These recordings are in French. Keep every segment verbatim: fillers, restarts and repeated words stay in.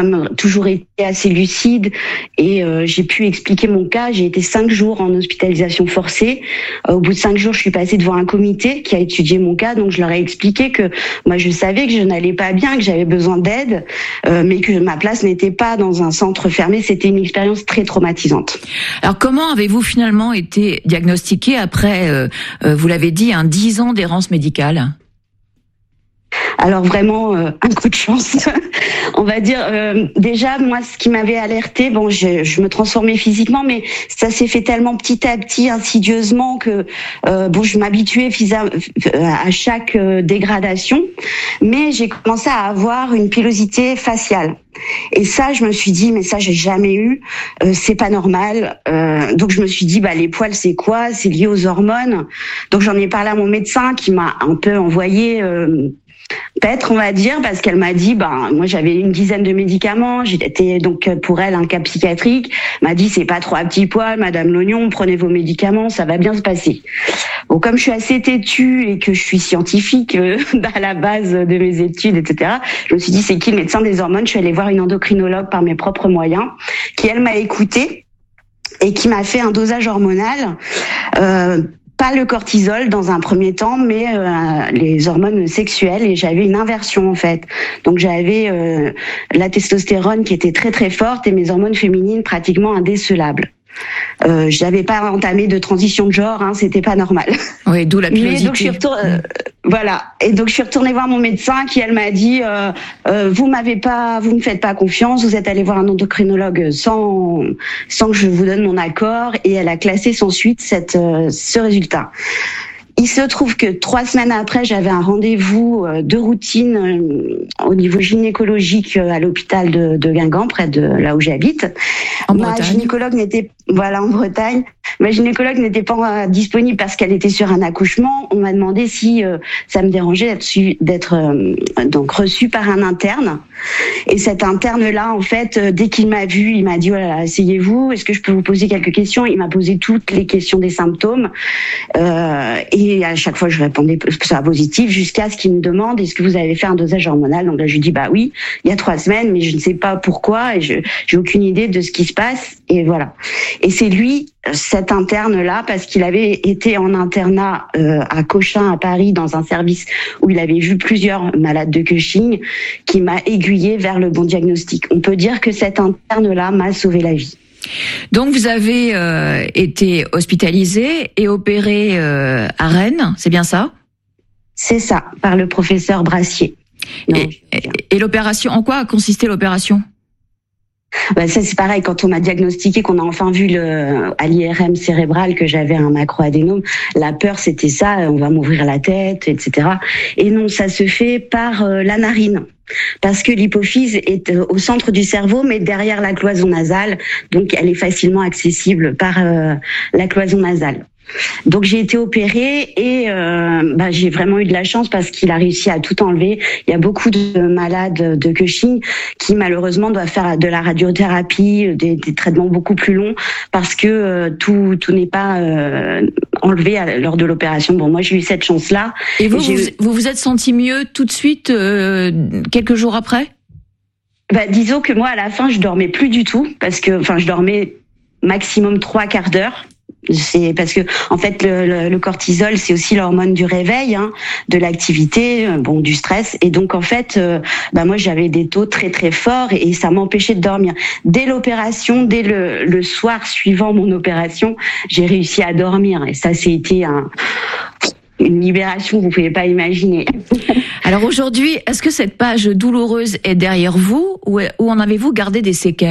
quand même toujours été assez lucide et euh, j'ai pu expliquer mon cas. J'ai été cinq jours en hospitalisation forcée. Euh, au bout de cinq jours, je suis passée devant un comité qui a étudié mon cas. Donc, je leur ai expliqué que moi, je savais que je n'allais pas bien, que j'avais besoin d'aide, euh, mais que ma place n'était pas dans un centre fermé. C'était une expérience très traumatisante. Alors, comment avez-vous finalement été diagnostiquée après, euh, euh, vous l'avez dit, un dix ans d'errance médicale ? Alors vraiment euh, un coup de chance, on va dire. Euh, déjà, moi, ce qui m'avait alerté, bon, je, je me transformais physiquement, mais ça s'est fait tellement petit à petit, insidieusement, que euh, bon, je m'habituais à chaque euh, dégradation, mais j'ai commencé à avoir une pilosité faciale. Et ça, je me suis dit, mais ça, j'ai jamais eu, euh, c'est pas normal. Euh, donc je me suis dit, bah les poils, c'est quoi ? C'est lié aux hormones. Donc j'en ai parlé à mon médecin qui m'a un peu envoyé. Euh, Peut-être, on va dire, parce qu'elle m'a dit, ben, moi j'avais une dizaine de médicaments, j'étais donc pour elle un cas psychiatrique, m'a dit c'est pas trop à petits poils, Madame Lognon, prenez vos médicaments, ça va bien se passer. Bon, comme je suis assez têtue et que je suis scientifique euh, à la base de mes études, et cetera, je me suis dit c'est qui le médecin des hormones ? Je suis allée voir une endocrinologue par mes propres moyens, qui elle m'a écoutée et qui m'a fait un dosage hormonal. Euh, Pas le cortisol dans un premier temps, mais euh, les hormones sexuelles, et j'avais une inversion en fait. Donc j'avais euh, la testostérone qui était très très forte et mes hormones féminines pratiquement indécelables. Euh, j'avais pas entamé de transition de genre, hein, c'était pas normal. Oui, d'où la pilosité. Mais donc je suis retournée, euh, voilà. Et donc je suis retournée voir mon médecin qui elle m'a dit euh, euh, vous m'avez pas, vous me faites pas confiance, vous êtes allé voir un endocrinologue sans sans que je vous donne mon accord, et elle a classé sans suite cette euh, ce résultat. Il se trouve que trois semaines après, j'avais un rendez-vous de routine au niveau gynécologique à l'hôpital de, de Guingamp, près de là où j'habite. En Ma Bretagne. gynécologue n'était, voilà, en Bretagne. Ma gynécologue n'était pas disponible parce qu'elle était sur un accouchement. On m'a demandé si euh, ça me dérangeait d'être, su, d'être euh, donc reçue par un interne. Et cet interne-là, en fait, euh, dès qu'il m'a vu, il m'a dit, voilà, asseyez-vous, est-ce que je peux vous poser quelques questions ? Il m'a posé toutes les questions des symptômes. Euh, et à chaque fois, je répondais que ça va positif, jusqu'à ce qu'il me demande, est-ce que vous avez fait un dosage hormonal ? Donc là, je lui dis, bah oui, il y a trois semaines, mais je ne sais pas pourquoi, et je j'ai aucune idée de ce qui se passe. Et voilà. Et c'est lui, cet interne-là, parce qu'il avait été en internat euh, à Cochin, à Paris, dans un service où il avait vu plusieurs malades de Cushing, qui m'a aiguillé vers le bon diagnostic. On peut dire que cet interne-là m'a sauvé la vie. Donc vous avez euh, été hospitalisé et opéré euh, à Rennes, c'est bien ça ? C'est ça, par le professeur Brassier. Non, et, et, et l'opération, en quoi a consisté l'opération ? Ben ça c'est pareil, quand on m'a diagnostiqué, qu'on a enfin vu le, à l'I R M cérébral que j'avais un macroadénome, la peur c'était ça, on va m'ouvrir la tête, et cetera. Et non, ça se fait par euh, la narine. Parce que l'hypophyse est au centre du cerveau, mais derrière la cloison nasale, donc elle est facilement accessible par euh, la cloison nasale. Donc j'ai été opérée et euh, bah, j'ai vraiment eu de la chance parce qu'il a réussi à tout enlever. Il y a beaucoup de malades de Cushing qui malheureusement doivent faire de la radiothérapie, des, des traitements beaucoup plus longs parce que euh, tout, tout n'est pas euh, enlevé à, lors de l'opération. Bon, moi j'ai eu cette chance-là. Et vous, et vous, vous vous êtes senti mieux tout de suite euh, quelques jours après ? Bah, disons que moi à la fin je dormais plus du tout parce que, enfin, je dormais maximum trois quarts d'heure. C'est parce que en fait le, le, le cortisol c'est aussi l'hormone du réveil, hein, de l'activité, bon du stress, et donc en fait euh, bah moi j'avais des taux très très forts et, et ça m'empêchait de dormir. Dès l'opération, dès le, le soir suivant mon opération, j'ai réussi à dormir et ça c'était un une libération que vous pouvez pas imaginer. Alors aujourd'hui, est-ce que cette page douloureuse est derrière vous ou, ou en avez-vous gardé des séquelles ?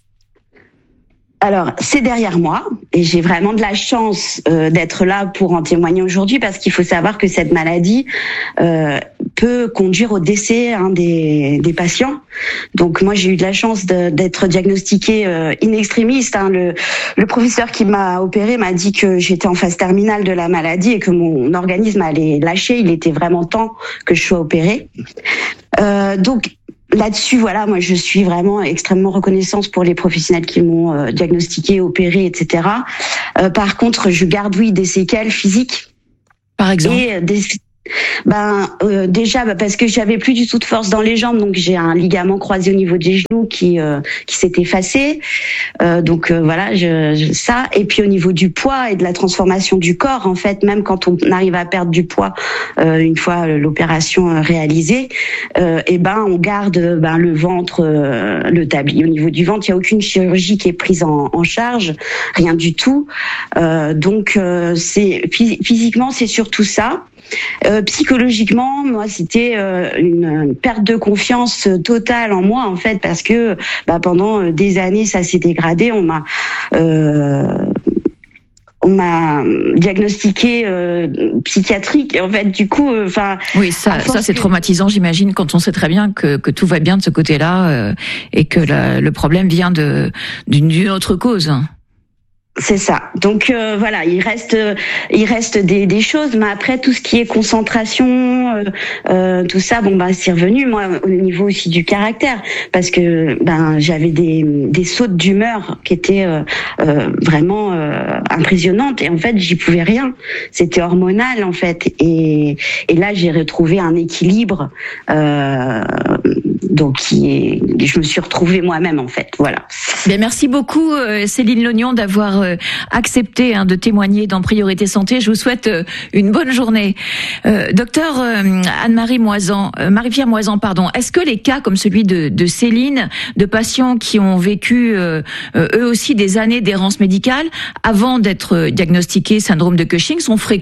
Alors, c'est derrière moi et j'ai vraiment de la chance euh, d'être là pour en témoigner aujourd'hui parce qu'il faut savoir que cette maladie euh, peut conduire au décès hein, des, des patients. Donc moi, j'ai eu de la chance de, d'être diagnostiquée euh, in extremis. Hein. Le, le professeur qui m'a opérée m'a dit que j'étais en phase terminale de la maladie et que mon organisme allait lâcher. Il était vraiment temps que je sois opérée. Euh, donc Là-dessus, voilà, moi je suis vraiment extrêmement reconnaissante pour les professionnels qui m'ont euh, diagnostiqué, opéré, et cetera. Euh, par contre, je garde oui des séquelles physiques. Par exemple. Et des, Ben euh, déjà bah, parce que j'avais plus du tout de force dans les jambes, donc j'ai un ligament croisé au niveau des genoux qui euh, qui s'est effacé. Euh, donc euh, voilà, je, je, ça. Et puis au niveau du poids et de la transformation du corps, en fait, même quand on arrive à perdre du poids euh, une fois l'opération réalisée, euh, et ben on garde ben le ventre, euh, le tablier. Au niveau du ventre, il y a aucune chirurgie qui est prise en, en charge, rien du tout. Euh, donc euh, c'est physiquement c'est surtout ça. Euh, psychologiquement, moi, c'était euh, une, une perte de confiance totale en moi, en fait, parce que bah, pendant des années, ça s'est dégradé. On m'a, euh, on m'a diagnostiqué euh, psychiatrique. En fait, du coup, enfin. Euh, oui, ça, ça c'est que... traumatisant, j'imagine, quand on sait très bien que, que tout va bien de ce côté-là euh, et que la, le problème vient de d'une, d'une autre cause. C'est ça. Donc euh, voilà, il reste, il reste des, des choses, mais après tout ce qui est concentration, euh, euh, tout ça, bon bah c'est revenu. Moi, au niveau aussi du caractère, parce que ben j'avais des, des sautes d'humeur qui étaient euh, euh, vraiment euh, impressionnantes, et en fait j'y pouvais rien. C'était hormonal en fait, et et là j'ai retrouvé un équilibre. Euh, donc qui est, je me suis retrouvée moi-même en fait. Voilà. Bien, merci beaucoup Céline Lognon d'avoir accepté hein, de témoigner dans Priorité Santé. Je vous souhaite euh, une bonne journée. Euh, docteur euh, Anne-Marie Moisan, euh, Marie-Pierre Moisan, pardon, est-ce que les cas comme celui de, de Céline, de patients qui ont vécu euh, euh, eux aussi des années d'errance médicale avant d'être diagnostiqués syndrome de Cushing sont fréquents ?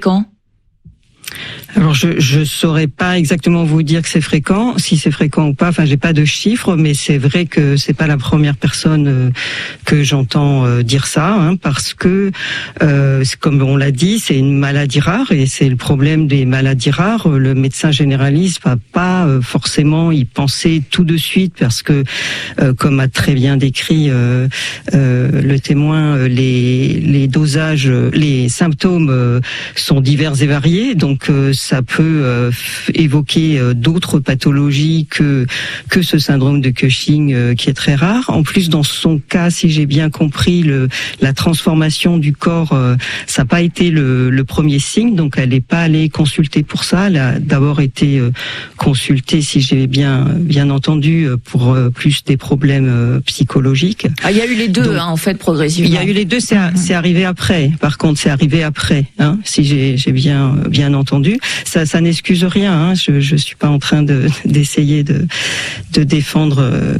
Alors je je saurais pas exactement vous dire que c'est fréquent, si c'est fréquent ou pas. Enfin, j'ai pas de chiffres, mais c'est vrai que c'est pas la première personne euh, que j'entends euh, dire ça, hein, parce que euh, comme on l'a dit, c'est une maladie rare et c'est le problème des maladies rares. Le médecin généraliste va pas euh, forcément y penser tout de suite parce que, euh, comme a très bien décrit euh, euh, le témoin, les les dosages, les symptômes euh, sont divers et variés, donc euh, ça peut euh, évoquer euh, d'autres pathologies que que ce syndrome de Cushing euh, qui est très rare. En plus, dans son cas, si j'ai bien compris, le, la transformation du corps, euh, ça n'a pas été le, le premier signe, donc elle n'est pas allée consulter pour ça. Elle a d'abord été euh, consultée, si j'ai bien bien entendu, pour euh, plus des problèmes euh, psychologiques. Ah, il y a eu les deux, donc, hein, en fait, progressivement. Il y a eu les deux, c'est, c'est arrivé après. Par contre, c'est arrivé après, hein, si j'ai, j'ai bien bien entendu. Ça, ça n'excuse rien. Hein. Je, je suis pas en train de d'essayer de de défendre euh,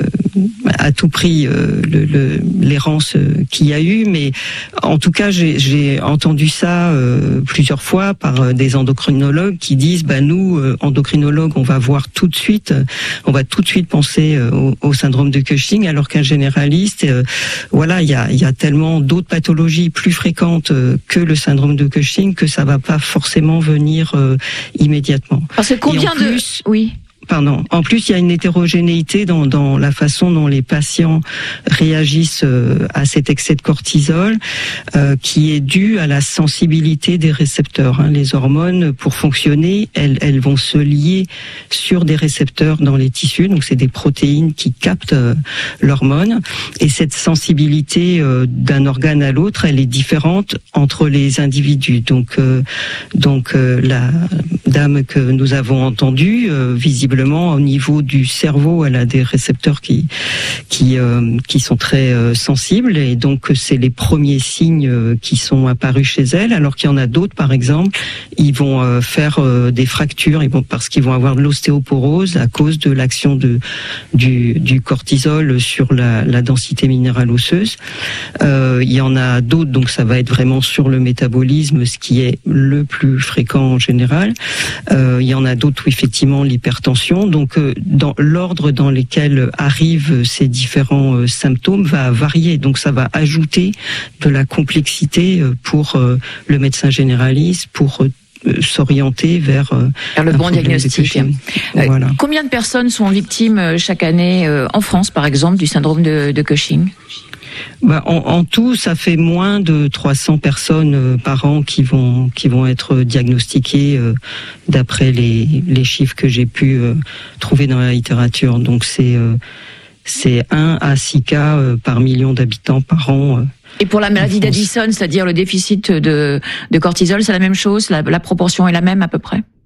à tout prix euh, le, le, l'errance qu'il y a eu, mais en tout cas, j'ai, j'ai entendu ça euh, plusieurs fois par des endocrinologues qui disent, bah nous, euh, endocrinologues, on va voir tout de suite, on va tout de suite penser euh, au, au syndrome de Cushing, alors qu'un généraliste, euh, voilà, il y a il y a tellement d'autres pathologies plus fréquentes euh, que le syndrome de Cushing que ça va pas forcément venir euh, immédiatement. Parce que combien de plus, oui. Pardon. En plus, il y a une hétérogénéité dans, dans la façon dont les patients réagissent à cet excès de cortisol, euh, qui est dû à la sensibilité des récepteurs. Les hormones, pour fonctionner, elles, elles vont se lier sur des récepteurs dans les tissus. Donc, c'est des protéines qui captent l'hormone. Et cette sensibilité euh, d'un organe à l'autre, elle est différente entre les individus. Donc, euh, donc euh, la dame que nous avons entendue, euh, visiblement, au niveau du cerveau, elle a des récepteurs qui qui euh, qui sont très euh, sensibles, et donc c'est les premiers signes euh, qui sont apparus chez elle. Alors qu'il y en a d'autres, par exemple, ils vont euh, faire euh, des fractures, ils vont parce qu'ils vont avoir de l'ostéoporose à cause de l'action de du du cortisol sur la, la densité minérale osseuse. Euh, il y en a d'autres, donc ça va être vraiment sur le métabolisme, ce qui est le plus fréquent en général. Euh, il y en a d'autres où effectivement l'hypertension. Donc, euh, dans l'ordre dans lequel arrivent ces différents euh, symptômes va varier. Donc, ça va ajouter de la complexité euh, pour euh, le médecin généraliste, pour euh, s'orienter vers, euh, vers le bon diagnostic. Euh, voilà. Combien de personnes sont victimes chaque année euh, en France, par exemple, du syndrome de, de Cushing ? Bah, en, en tout, ça fait moins de trois cents personnes euh, par an qui vont qui vont être diagnostiquées euh, d'après les les chiffres que j'ai pu euh, trouver dans la littérature. Donc c'est euh, c'est un à six cas euh, par million d'habitants par an. Euh, Et pour la maladie d'Addison, c'est-à-dire le déficit de de cortisol, c'est la même chose, la, la proportion est la même à peu près ?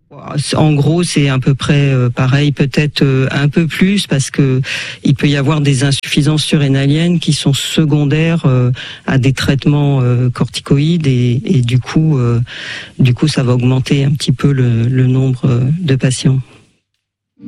En gros, c'est à peu près pareil, peut-être un peu plus, parce que il peut y avoir des insuffisances surrénaliennes qui sont secondaires à des traitements corticoïdes et, et du coup, du coup, ça va augmenter un petit peu le, le nombre de patients.